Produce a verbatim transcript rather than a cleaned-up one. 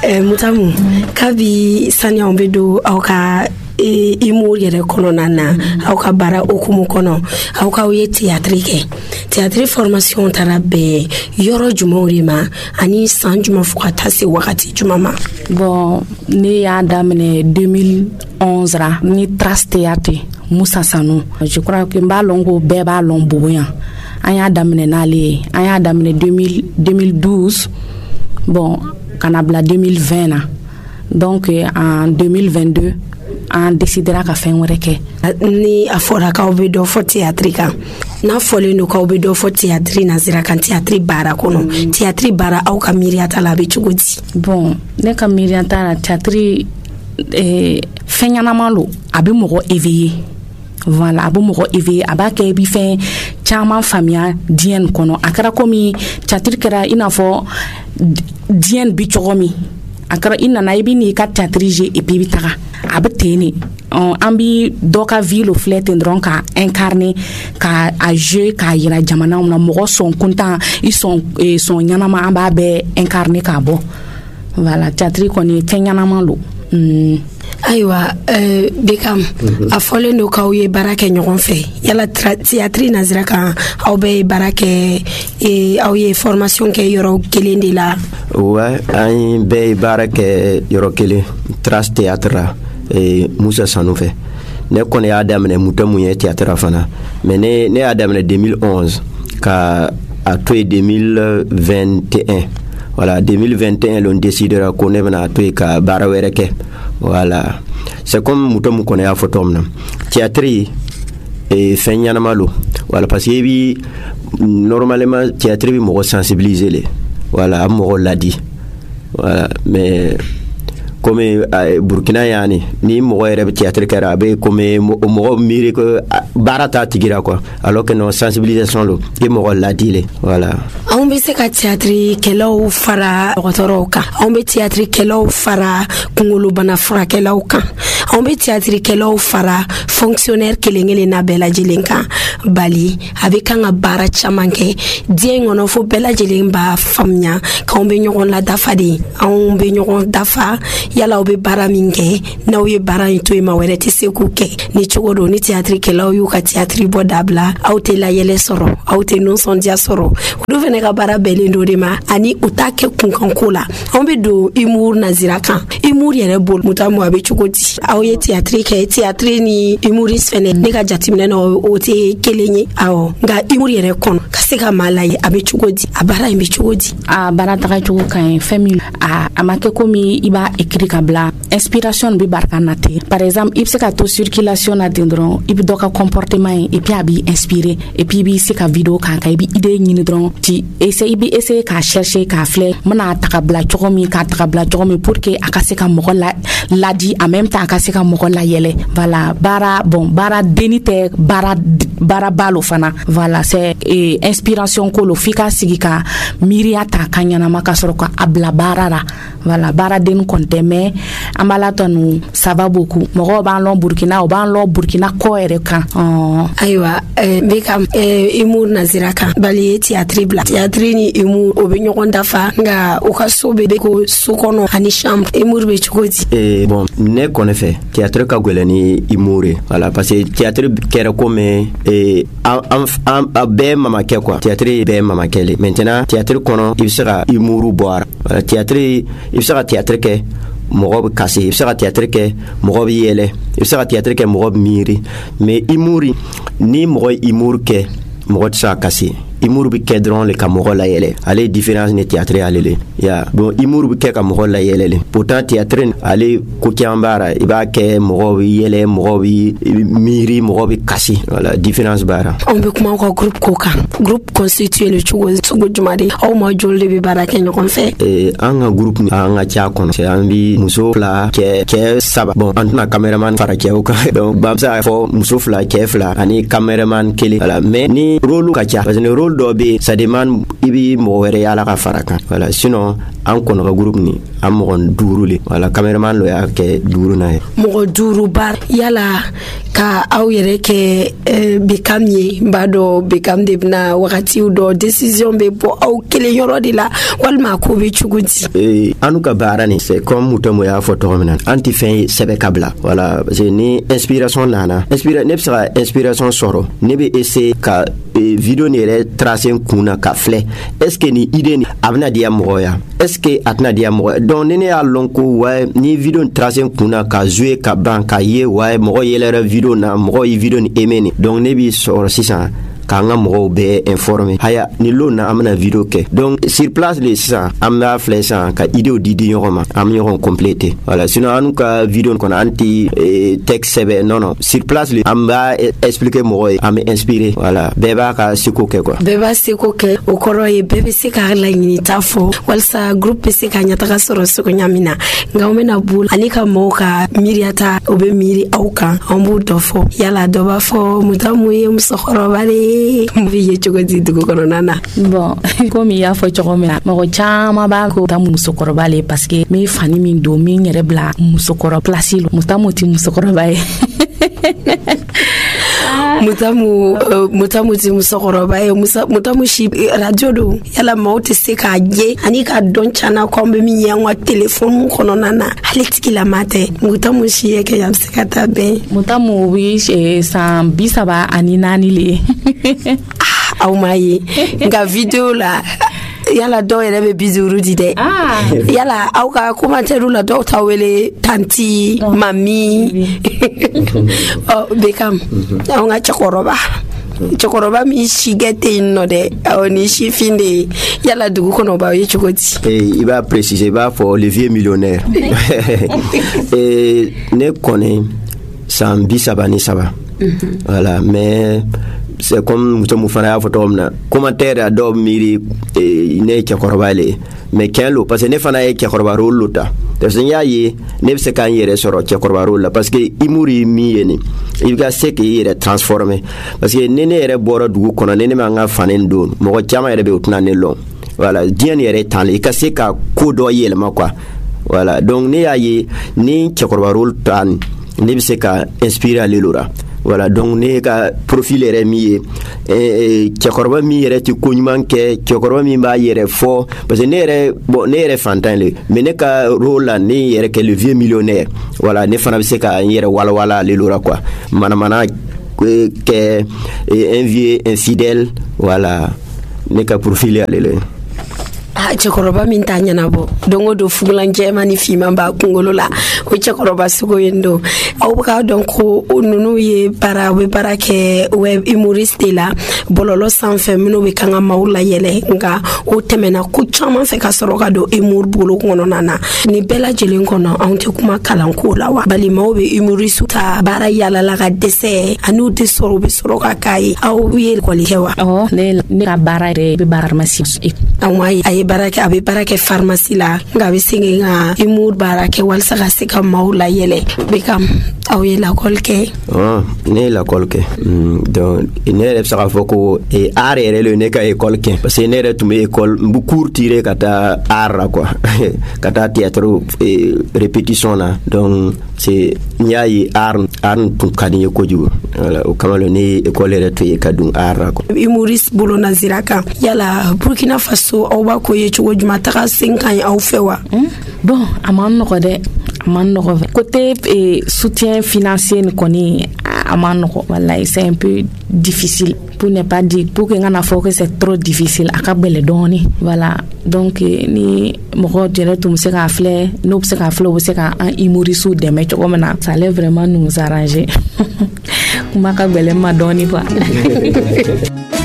eh, Mutamu kabi sanya ombedo auka e imu yere kolona na auka bara okumu kono auka uye théâtre ke théâtre formation tarabe yoro jumorima ani san juma fukata se wakati juma ma. Bon ne ya damene deux mille onze ra ni Trace Théâtre Moussa Sanou. Je crois que mbalongo beba lomboyan anya damene nale anya damene deux mille douze. Bon kanabla deux mille vingt na. Donc en deux mille vingt-deux on décidera ka fen were ke ni afora ka obedo fo théâtre kan na fole no ka obedo fo théâtre na zira kan théâtre bara kono mm. théâtre bara au ka miriata la be chugodi. Bon ne ka miriata la théâtre eh fenyana malo abi mo éveiller. Voilà abo mo éveiller abake bi fen chama famia dien kono akara komi théâtre kera inafo dien bi chogomi akara ina na ibi ni ka théâtre et puis bitaka abteni on ambi doka ville flet ndron ka incarner ka a jeu ka yira jamana na mo son content ils sont ils sont nyanama amba be incarner ka bo. Voilà théâtre koni tenyanama lo. Mm. Aywa euh Bekam mm-hmm. a fole no ka uye barake nyogon fe yala théâtre nazira kan aw be barake e aw ye formation ke yoro kelende la. Ouais ay be barake yoro kele Trace Théâtre et Moussa Sanou fait ne connais Adam ne Mutamu ye théâtre fana mais ne ne Adam ne deux mille onze ka à toi deux mille vingt et un. Voilà deux mille vingt et un l'on décidera qu'on est na toi ka barawereke. Voilà c'est comme Mutamu connais a photo na théâtre et fenyana malo. Voilà parce que bi normalement théâtre bi mo sensibiliser les. Voilà mo l'a dit. Voilà mais comme uh, Burkina yani ni mo rebe théâtre karabe comme mo mire que barata tigira quoi alors que non sensibilisation lo et mo la dile. Voilà on be se ka théâtre kelo fara otoroka on be théâtre kelo fara kungulu bana fara kelo kan on be théâtre kelo fara fonctionnaire kelengele na bela jilenka bali avec un bara chamanke dien ono fo bela jilemba famnya ka on be nyon la dafadi on be nyon dafa yala obe bara minge na oye bara into ma were te sekuke ni chogodo ni théâtre ke la oyu ka théâtre bodabla auté la yele soro auté non son dia soro do vene ka bara belendo de ma ani utake kunkankula ombe do imur naziraka imur yere bol mutamu abe chogodi aoye théâtre ke théâtre ni imuris fene ne ka jatimne no ote kelenyi awo nga imur yere kon kaseka malaye abe chogodi abara imbe chogodi a bara taka chogo kan famille a amake komi iba kabla inspiration bi barkanate par exemple il se ka to circulation na dendron il doka comportement et puis abi inspiré et puis bi se ka vidéo kan ka bi idée ni dron ti essayer bi essayer ka chercher ka fleur mana takabla chokomi ka takabla chokomi pour que akase ka mo la la di en même temps akase ka mo la yele. Voilà bara bon bara denite bara bara balo fana. Voilà c'est eh, inspiration ko lo fika sigika miriata kanyana makasoro ka abla barara. Voilà bara den konte mais ambalatonu ça va beaucoup mo ba lon Burkina o ba lon Burkina ko ere kan oh. Aywa eh, Bekam eh, imur naziraka bali théâtre bla théâtre ni imur obenyo kondafa nga okasobe beko sukono ani chambre imur be chukoti eh bon ne connaît fait théâtre ka golani imure. Voilà parce que théâtre kera comme eh am am be mama ke quoi théâtre be mama kele maintenant théâtre kono il sera imuru boire. Voilà théâtre il sera théâtre ke mogob kasi il sera théâtre ke mogob yele il sera théâtre ke mogob miri mais imuri ni mogob imur ke mogob sa kasi imur bi kedron le kamoro la yele ale différence ne théâtre alele ya bon imur bi ke kamoro la yele pourtant théâtre ale ko kiambara iba ke mogob yele mogob miri mogob kasi. Voilà différence bara on be kuma ko groupe koka groupe constitué le chugo chugo jumade o mo jolde bi bara ke nyokon fe eh anga groupe anga cha kono c'est ambi muso fla ke ke saba bon antuna cameraman fara ke o ka donc bamsa fo muso fla ke fla ani cameraman kele. Voilà mais ni rôle ka cha parce que rôle rôle dɔ be ça demande i bi mɔgɔ wɛrɛ yala ka fara kan voilà sinon an kɔnɔ ka groupe ni an mɔgɔ duuru le voilà cameraman lo y'a kɛ duuru na ye mɔgɔ duuru bar yala ka aw yɛrɛ kɛ euh, Bekam ye b'a dɔ Bekam de bena wagatiw dɔ décision be bɔ aw kelen yɔrɔ de la walima ko be cogo di eh anu ka baara ni c'est comme Mutamo y'a fɔ tɔgɔ min na an ti fɛn sɛbɛ ka bila voilà parce que ni inspiration nana inspira ne bɛ se ka inspiration sɔrɔ ne bɛ essayer ka eh, video ni yɛrɛ tracer kun na ka filɛ est-ce que ni idée ni a bɛna diya mɔgɔ ya est-ce que a tɛna diya mɔgɔ donc ni ne y'a lɔn ko ouais ni video ni tracer kun na ka jouer ka ban ka ye ouais mɔgɔ yɛlɛra video na mɔgɔ ye video ni aimer ni donc ne bi sɔrɔ sisan k'an ka mɔgɔw bɛɛ informer haya ni lo na an bɛna video kɛ donc sur place le sisan an b'a filɛ sisan ka idéw di di ɲɔgɔn ma an bɛ ɲɔgɔn compléter voilà sinon an ka video kɔnɔ an ti eh, texte sɛbɛ non non sur place le an b'a expliquer mɔgɔ ye an bɛ inspirer voilà bɛɛ b'a ka seko kɛ quoi bɛɛ b'a seko kɛ o kɔrɔ ye bɛɛ bɛ se ka laɲinita fɔ walasa groupe bɛ se ka ɲɛtaga sɔrɔ cogoya min na nka an bɛna bolo ani ka mɔgɔw ka miiriyata o bɛ miiri aw kan an b'o dɔ fɔ yala dɔ b'a fɔ Mutamu ye musokɔrɔba de ye mbi ye cogo di dugu kɔnɔna na bon comme y'a fɔ cogo min na mɔgɔ caman b'a ko ta musokɔrɔba le parce que min fani min don min yɛrɛ bila musokɔrɔ place lo Mutamu ti musokɔrɔba ye Mutamu uh, Mutamu ti musokɔrɔba ye Mutamu si radio do yala maaw tɛ se k'a ye ani ka dɔn cana ko an bɛ min ye an ka téléphone kɔnɔna na hali tigilama tɛ Mutamu si ye kɛ a bɛ se ka taa bɛn Mutamu bi san bi saba ani naani le aw ma ye nka video la yala dɔw yɛrɛ bɛ bi duuru di dɛ yala aw ka commentaire la dɔw ta wele tanti mami oh Bekam aw ka cɛkɔrɔba cɛkɔrɔba min si kɛ tɛ yen nɔ dɛ aw ni sifin de yala dugu kɔnɔ b'aw ye cogo di i b'a préciser i b'a fɔ le vieux millionnaire ne kɔni san bi saba ni saba voilà mais c'est comme Mutamu fana y'a fɔ tɔgɔ min na commentaire a dɔw miiri ne ye cɛkɔrɔba le mais tiɲɛ lo parce que ne fana ye cɛkɔrɔba rôle lo ta parce que n y'a ye ne bɛ se k'an yɛrɛ sɔrɔ cɛkɔrɔba rôle la parce que humour ye min ye nin i ka se k'i yɛrɛ transformer parce que ni ne yɛrɛ bɔra dugu kɔnɔ ni ne m'an ka fani don mɔgɔ caman yɛrɛ bɛ o tɛna ne lɔn voilà diɲɛ nin yɛrɛ tan le i ka se ka ko dɔ yɛlɛma quoi voilà donc ne y'a ye ni cɛkɔrɔba rôle ta nin ne bɛ se ka inspirer ale lo la voilà donc ne ka profil yɛrɛ min ye eh, cɛkɔrɔba min yɛrɛ ti ko ɲuman kɛ cɛkɔrɔba min b'a yɛrɛ fɔ parce que ne yɛrɛ bon ne yɛrɛ fantan le mais ne ka rôle la ne yɛrɛ kɛ le vieux millionnaire voilà ne fana bɛ se ka n yɛrɛ walawala ale la quoi manamana kɛ un vieux infidèle voilà ne ka profil ale le ah cɛkɔrɔba min t'a ɲɛnabɔ don o don fugulan jɛman ni fiman b'a kunkolo la o cɛkɔrɔba sugu yen don aw bɛ k'a dɔn ko ninnu ye baara u bɛ baara kɛ web humoriste de la bɔlɔlɔ sanfɛ minnu bɛ kan ka maaw layɛlɛ nka o tɛmɛna ko caman fɛ ka sɔrɔ ka don humour bolo kɔnɔna na nin bɛɛ lajɛlen kɔnɔ anw tɛ kuma kalanko la wa balimaw bɛ humoriste ta baara yalala ka dɛsɛ ani u tɛ sɔrɔ u bɛ sɔrɔ ka k'a ye aw ye ekɔli kɛ wa. awɔ ne ne ka baara yɛrɛ bɛ baara pharmacie. awɔ a ye baara kɛ a bɛ baara kɛ pharmacie la nka a bɛ segin ka humour baara kɛ walasa ka se ka maaw layɛlɛ Bekam aw ye lakɔli kɛ. ɔn ne ye lakɔli kɛ donc ne yɛrɛ bɛ se k'a fɔ ko art yɛrɛ le ne ka école kɛ parce que ne yɛrɛ tun bɛ école n bɛ cours tirer ka taa art la quoi ka taa théâtre répétition na donc c'est n y'a ye art art tun ka di n ye kojugu voilà o kama ne ye école yɛrɛ to ye ka dun art la quoi. humoriste bolo nazira kan yala Burkina Faso aw b'a ko ye cogo juma taga sen ka ɲi aw fɛ wa. bon a man nɔgɔ dɛ a man nɔgɔ côté eh, soutien financier ni kɔni a man nɔgɔ wallahi c'est un peu difficile pour ne pas dire pour que n kana fɔ que c'est trop difficile a ka gɛlɛn dɔɔni voilà donc eh, ni mɔgɔ yɛrɛ tun bɛ se k'a filɛ n'o bɛ se k'a filɛ o bɛ se ka an humoriste dɛmɛ cogo min na ça allait vraiment nous arranger kuma ka gɛlɛn ma dɔɔni quoi.